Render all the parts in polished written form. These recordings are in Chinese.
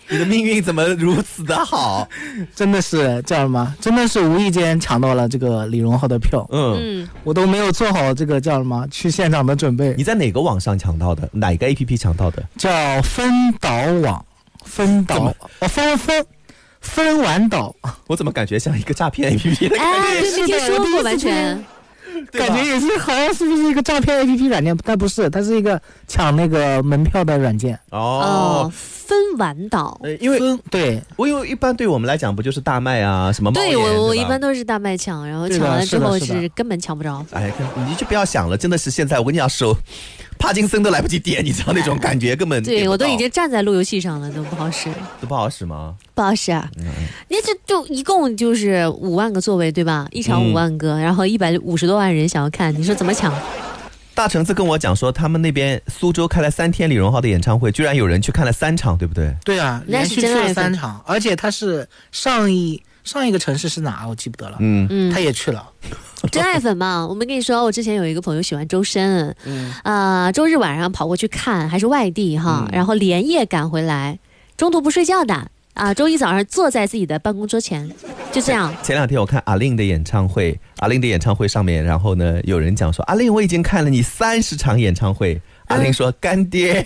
你的命运怎么如此的好？ 真的是叫什么？真的是无意间抢到了这个李荣浩的票。我都没有做好这个叫什么去现场的准备。 你在哪个网上抢到的？哪个 APP 抢到的？ 叫分岛网，分完岛。 我怎么感觉像一个诈骗 APP 的感觉？ 对，没听说过，完全。 感觉也是，好像是不是一个诈骗 APP 软件？但不是，它是一个抢那个门票的软件。 分完岛， 因为对， 因为一般对我们来讲，不就是大麦啊，什么猫眼？ 对，我一般都是大麦抢，然后抢完之后是根本抢不着。 哎，你就不要想了，真的是现在我跟你讲，手帕金森都来不及点，你知道那种感觉根本。 对，我都已经站在路由器上了，都不好使。 都不好使吗？ 不好使啊！你这就一共就是5万个座位，对吧？一场5万个，然后150多万人想要看，你说怎么抢？ 大橙子跟我讲说，他们那边苏州开了3天李荣浩的演唱会，居然有人去看了3场，对不对？ 对啊，连续去了3场，而且他是上一个城市是哪？我记不得了。他也去了。 真爱粉嘛，我们跟你说，我之前有一个朋友喜欢周深，周日晚上跑过去看，还是外地哈，然后连夜赶回来，中途不睡觉的啊，周一早上坐在自己的办公桌前，就这样。 前2天我看阿令的演唱会，上面，然后呢，有人讲说，阿令我已经看了你30场演唱会，阿令说干爹，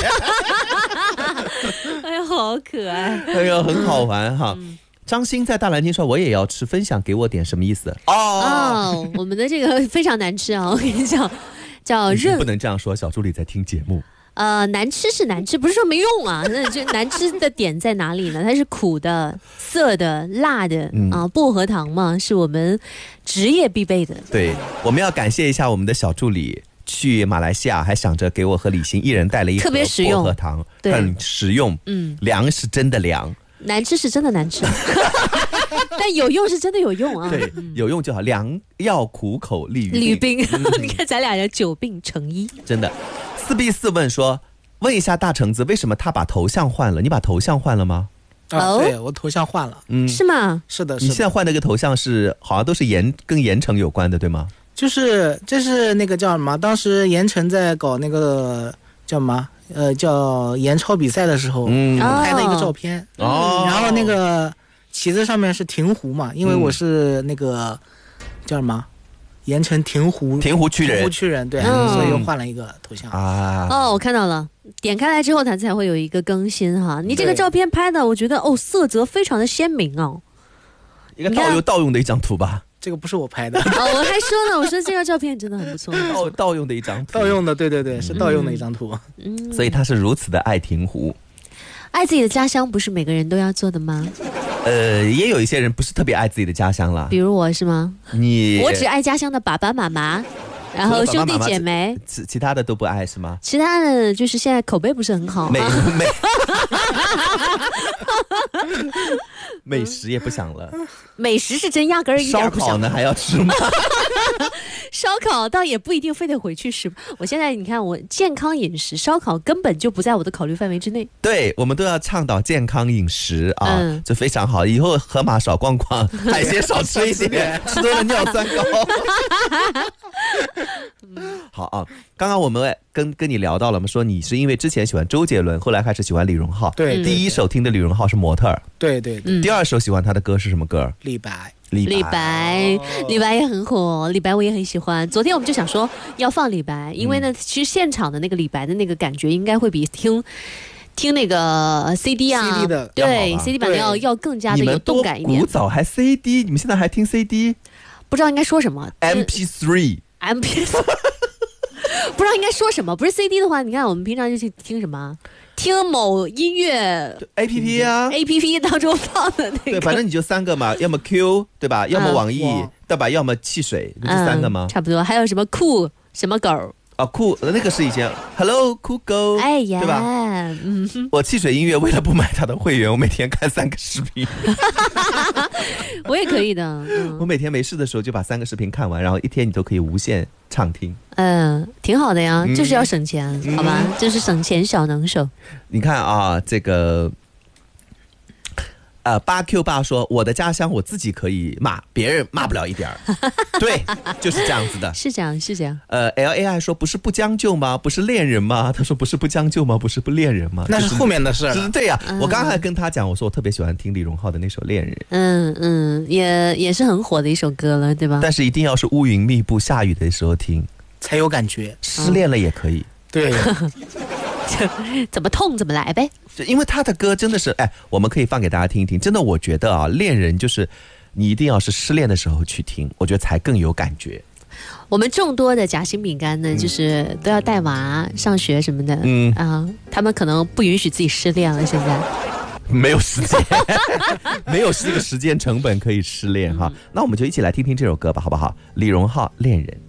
哎呀，好可爱， 哎呀，很好玩哈。张欣在大蓝鲸说我也要吃，分享给我点，什么意思？ 我们的这个非常难吃啊，我跟你讲，叫任不能这样说，小助理在听节目。 难吃是难吃，不是说没用啊，那就难吃的点在哪里呢？它是苦的、涩的、辣的薄荷糖嘛，是我们职业必备的。 对，我们要感谢一下我们的小助理，去马来西亚还想着给我和李欣一人带了一盒薄荷糖，很实用。凉是真的凉， 难吃是真的难吃，但有用是真的有用啊。 对，有用就好，良药苦口利于病。你看咱俩人久病成医， 真的。4B4问说，问一下大橙子，为什么他把头像换了？你把头像换了吗？ 对，我头像换了。 是吗？ 是的。 你现在换那个头像是好像都是跟盐城有关的，对吗？ 就是这是那个叫什么？当时盐城在搞那个叫什么？叫盐超比赛的时候，拍的一个照片。然后那个旗子上面是亭湖嘛，因为我是那个叫什么？盐城亭湖区人，对，所以又换了一个头像我看到了，点开来之后它才会有一个更新哈。你这个照片拍的，我觉得色泽非常的鲜明哦。 一个盗用的一张图吧？ 这个不是我拍的。 我还说呢，我说这个照片真的很不错。 盗用的一张图， 盗用的，对，是盗用的一张图。 所以他是如此的爱亭湖。 爱自己的家乡不是每个人都要做的吗？ 也有一些人不是特别爱自己的家乡啦， 比如我是吗？我只爱家乡的爸爸妈妈，然后兄弟姐妹， 其他的都不爱是吗？ 其他的就是现在口碑不是很好， 美食也不想了。 美食是真压根儿一点不想。 烧烤呢还要吃吗？ 烧烤倒也不一定非得回去吃。我现在你看我健康饮食，烧烤根本就不在我的考虑范围之内。 对，我们都要倡导健康饮食啊，这非常好。以后河马少逛逛，海鲜少吃一些，吃多了尿酸高。好啊，刚刚我们跟你聊到了，我们说你是因为之前喜欢周杰伦，后来开始喜欢李荣浩。 对， 第一首听的李荣浩是模特儿。 对。 第二首喜欢他的歌是什么歌？ 李白也很火，李白我也很喜欢。昨天我们就想说要放李白，因为呢，其实现场的那个李白的那个感觉应该会比听那个 CD 啊 ，CD 的对 CD 版要更加的有动感一点。 古早还 CD， 你们现在还听 CD？ 不知道应该说什么。 MP3 不知道应该说什么。不是 CD 的话，你看我们平常就去听什么？听某音乐 APP 啊 ，APP 当中放的那个。 对，反正你就3个嘛，要么 Q 对吧？要么网易对吧？要么汽水，不就3个吗？ 差不多。还有什么酷什么狗？ 酷那个是以前 Hello 酷狗， 哎呀， 对吧？我汽水音乐为了不买他的会员，我每天看3个视频。 我也可以的。 我每天没事的时候就把3个视频看完，然后一天你都可以无限畅听。 挺好的呀，就是要省钱，好吧？就是省钱小能手。 你看啊，这个 8Q 爸说我的家乡我自己可以骂，别人骂不了一点儿。对，就是这样子的。 是这样。 LAI 说不是不将就吗？不是恋人吗？他说不是不将就吗？不是不恋人吗？ 那是后面的事了。 对呀，我刚才跟他讲，我说我特别喜欢听李荣浩的那首《恋人》。 也是很火的一首歌了，对吧？ 但是一定要是乌云密布、下雨的时候听才有感觉。 失恋了也可以。 对。 怎么痛怎么来呗。 因为他的歌真的是，我们可以放给大家听一听。真的，我觉得啊，恋人就是你一定要是失恋的时候去听，我觉得才更有感觉。 我们众多的夹心饼干呢，就是都要带娃上学什么的，他们可能不允许自己失恋了，现在没有时间，没有这个时间成本可以失恋哈。那我们就一起来听听这首歌吧，好不好？李荣浩《恋人》。